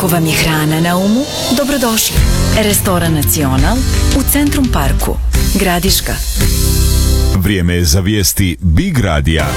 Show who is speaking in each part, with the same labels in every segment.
Speaker 1: Ako vam je hrana na umu, dobrodošli. Restoran Nacional u Centrum Parku, Gradiška.
Speaker 2: Vrijeme je za vijesti Big Radija.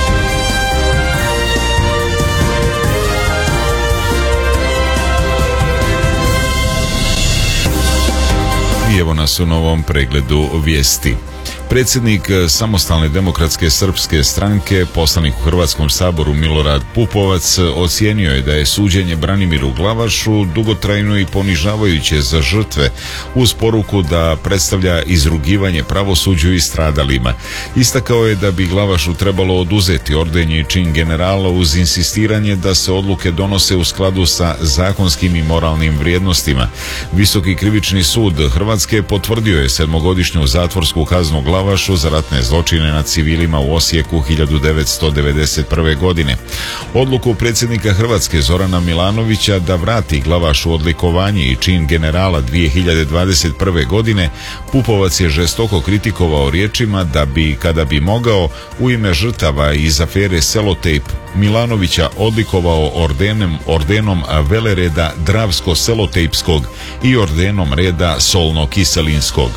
Speaker 2: I evo nas u novom pregledu vijesti. Predsjednik Samostalne demokratske srpske stranke, poslanik u Hrvatskom saboru Milorad Pupovac, ocijenio je da je suđenje Branimiru Glavašu dugotrajno i ponižavajuće za žrtve, uz poruku da predstavlja izrugivanje pravosuđu i stradalima. Istakao je da bi Glavašu trebalo oduzeti orden i čin generala uz insistiranje da se odluke donose u skladu sa zakonskim i moralnim vrijednostima. Visoki krivični sud Hrvatske potvrdio je 7-godišnju zatvorsku kaznu Glavašu za ratne zločine nad civilima u Osijeku 1991. godine. Odluku predsjednika Hrvatske Zorana Milanovića da vrati Glavašu odlikovanje i čin generala 2021. godine Pupovac je žestoko kritikovao riječima da bi, kada bi mogao, u ime žrtava iz afere Selotejp Milanovića odlikovao ordenom velereda Dravsko-Selotejpskog i ordenom reda Solno-Kiselinskog.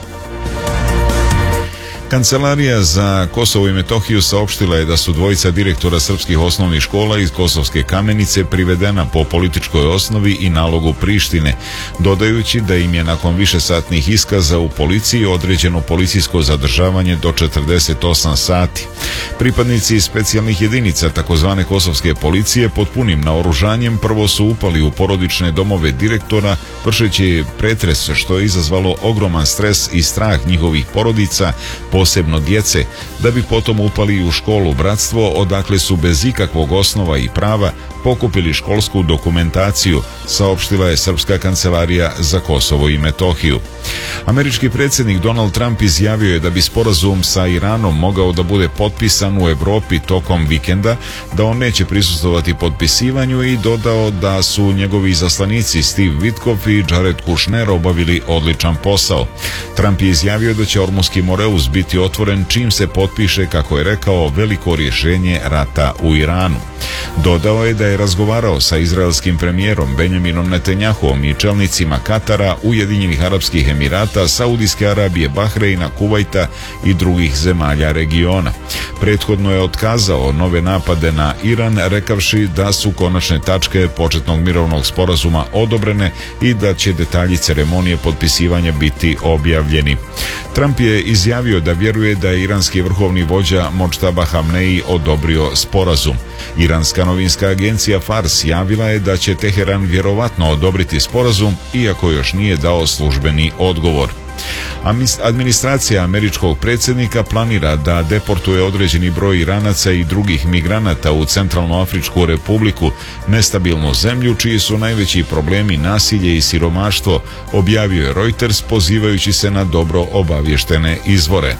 Speaker 2: Kancelarija za Kosovo i Metohiju saopštila je da su dvojica direktora srpskih osnovnih škola iz Kosovske Kamenice privedena po političkoj osnovi i nalogu Prištine, dodajući da im je nakon višesatnih iskaza u policiji određeno policijsko zadržavanje do 48 sati. Pripadnici specijalnih jedinica takozvane kosovske policije pod punim naoružanjem prvo su upali u porodične domove direktora, vršeći pretres što je izazvalo ogroman stres i strah njihovih porodica, posebno djece, da bi potom upali u školu Bratstvo, odakle su bez ikakvog osnova i prava pokupili školsku dokumentaciju, saopštila je Srpska kancelarija za Kosovo i Metohiju. Američki predsjednik Donald Trump izjavio je da bi sporazum sa Iranom mogao da bude potpisan u Europi tokom vikenda, da on neće prisustvovati potpisivanju i dodao da su njegovi izaslanici Steve Witkoff i Jared Kushner obavili odličan posao. Trump je izjavio da će Ormuski Moreus biti otvoren čim se potpiše, kako je rekao, veliko rješenje rata u Iranu. Dodao je da je razgovarao sa izraelskim premijerom Benjaminom Netanjahuom i čelnicima Katara, Ujedinjenih Arapskih Emirata, Saudijske Arabije, Bahreina, Kuvajta i drugih zemalja regiona. Prethodno je otkazao nove napade na Iran, rekavši da su konačne tačke početnog mirovnog sporazuma odobrene i da će detalji ceremonije potpisivanja biti objavljeni. Trump je izjavio da vjeruje da je iranski vrhovni vođa Modžtaba Hamneji odobrio sporazum. Iranska novinska agencija Fars javila je da će Teheran vjerovatno odobriti sporazum, iako još nije dao službeni odgovor. Administracija američkog predsjednika planira da deportuje određeni broj Iranaca i drugih migranata u Centralnoafričku republiku, nestabilnu zemlju čiji su najveći problemi nasilje i siromaštvo, objavio je Reuters pozivajući se na dobro obavještene izvore.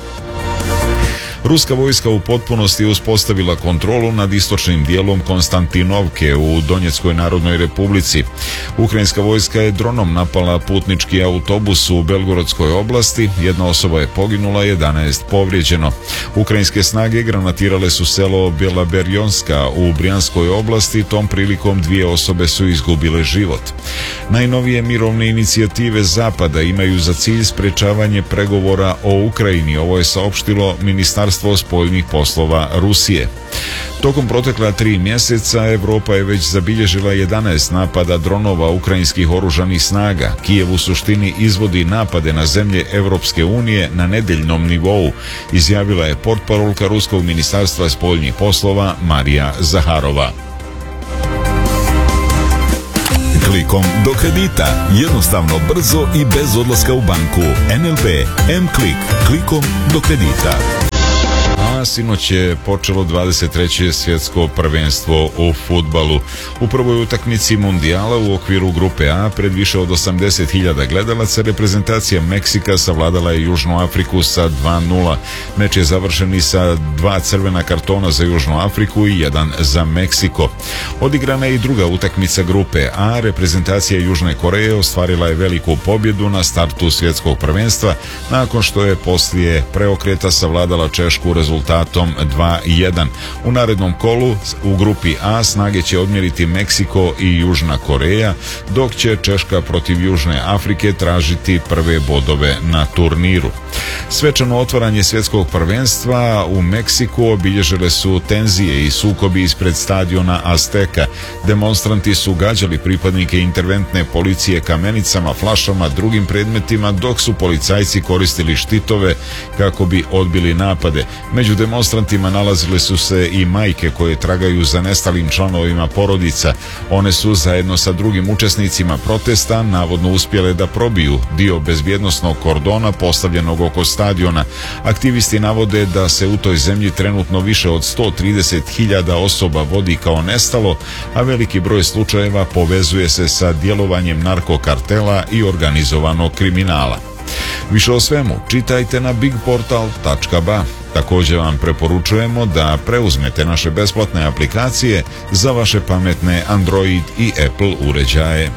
Speaker 2: Ruska vojska u potpunosti uspostavila kontrolu nad istočnim dijelom Konstantinovke u Donjeckoj narodnoj republici. Ukrajinska vojska je dronom napala putnički autobus u Belgorodskoj oblasti, jedna osoba je poginula, 11 povrijeđeno. Ukrajinske snage granatirale su selo Bjelaberjonska u Brijanskoj oblasti, tom prilikom 2 osobe su izgubile život. Najnovije mirovne inicijative Zapada imaju za cilj sprečavanje pregovora o Ukrajini, ovo je saopštilo Ministarstvo spoljnih poslova Rusije. Tokom protekla 3 mjeseca Europa je već zabilježila 11 napada dronova ukrajinskih oružanih snaga. Kijev u suštini izvodi napade na zemlje Europske unije na nedeljnom nivou, izjavila je portparolka Ruskog ministarstva spoljnih poslova Marija Zaharova. Klikom do kredita. Jednostavno, brzo i bez odlaska u banku. NLB M-Klik. Klikom do kredita. A sinoć je počelo 23. svjetsko prvenstvo u fudbalu. U prvoj utakmici mundijala u okviru grupe A pred više od 80.000 gledalaca reprezentacija Meksika savladala je Južnu Afriku sa 2:0. Meč je završen i sa 2 crvena kartona za Južnu Afriku i 1 za Meksiko. Odigrana je i druga utakmica grupe A. Reprezentacija Južne Koreje ostvarila je veliku pobjedu na startu svjetskog prvenstva nakon što je poslije preokreta savladala Češku rezultatom rezultatom 2:1. U narednom kolu u grupi A snage će odmjeriti Meksiko i Južna Koreja, dok će Češka protiv Južne Afrike tražiti prve bodove na turniru. Svečano otvaranje svjetskog prvenstva u Meksiku obilježile su tenzije i sukobi ispred stadiona Azteka. Demonstranti su gađali pripadnike interventne policije kamenicama, flašama, drugim predmetima, dok su policajci koristili štitove kako bi odbili napade. Među demonstrantima nalazile su se i majke koje tragaju za nestalim članovima porodica. One su zajedno sa drugim učesnicima protesta navodno uspjele da probiju dio bezbjednosnog kordona postavljenog oko stadiona. Aktivisti navode da se u toj zemlji trenutno više od 130.000 osoba vodi kao nestalo, a veliki broj slučajeva povezuje se sa djelovanjem narkokartela i organizovanog kriminala. Više o svemu čitajte na bigportal.ba. Također vam preporučujemo da preuzmete naše besplatne aplikacije za vaše pametne Android i Apple uređaje.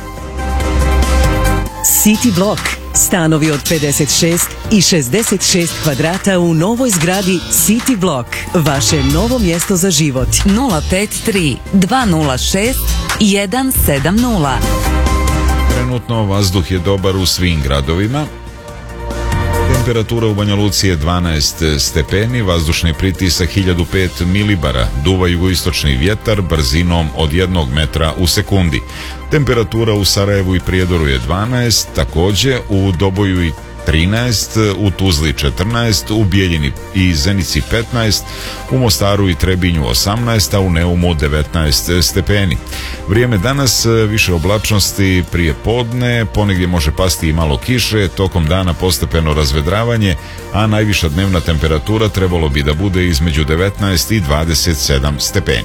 Speaker 3: City Block. Stanovi od 56 i 66 kvadrata u novoj zgradi City Block. Vaše novo mjesto za život.
Speaker 4: 053 206 170.
Speaker 2: Trenutno vazduh je dobar u svim gradovima. Temperatura u Banja Luci je 12 stepeni, vazdušni pritisak 1005 milibara, duva jugoistočni vjetar brzinom od 1 metra u sekundi. Temperatura u Sarajevu i Prijedoru je 12, također u Doboju i 13, u Tuzli 14, u Bijeljini i Zenici 15, u Mostaru i Trebinju 18, a u Neumu 19 stepeni. Vrijeme danas više oblačnosti prije podne, ponegdje može pasti i malo kiše, tokom dana postepeno razvedravanje, a najviša dnevna temperatura trebalo bi da bude između 19 i 27 stepeni.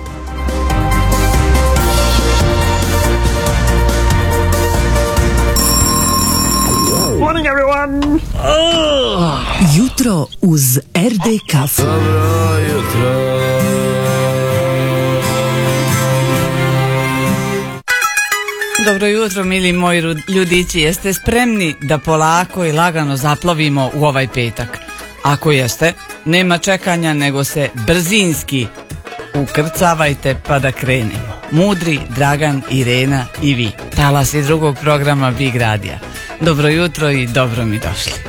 Speaker 5: Morning everyone!
Speaker 3: Jutro uz RD kafu.
Speaker 6: Dobro jutro.
Speaker 7: Dobro jutro, mili moji ljudići. Jeste spremni da polako i lagano zaplovimo u ovaj petak? Ako jeste, nema čekanja, nego se brzinski ukrcavajte pa da krenemo. Mudri, Dragan, Irena i vi. Talasi drugog programa Big Radija. Dobro jutro i dobro mi došli.